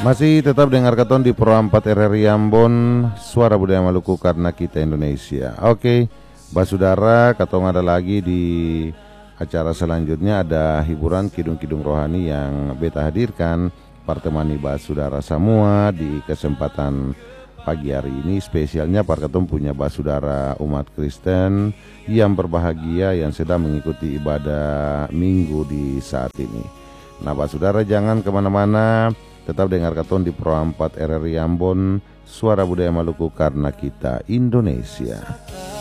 Masih tetap dengar katon di Pro 4 RRI Ambon, Suara Budaya Maluku karena kita Indonesia. Oke, Basudara, katong ada lagi di acara selanjutnya, ada hiburan kidung-kidung rohani yang beta hadirkan pertemani Basudara semua di kesempatan pagi hari ini. Spesialnya Parketum punya Basudara umat Kristen yang berbahagia yang sedang mengikuti ibadah minggu di saat ini. Nah, Basudara jangan kemana-mana, tetap dengar katon di Pro 4 RRI Ambon, Suara Budaya Maluku karena kita Indonesia.